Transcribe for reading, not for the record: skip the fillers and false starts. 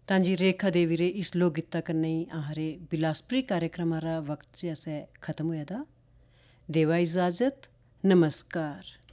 तांजी रेखा देवी रे इस लोकगीता कन्ने आहरे बिलासपुरी कार्यक्रम वक्त जैसे खत्म हुआ था। देवा इजाजत, नमस्कार।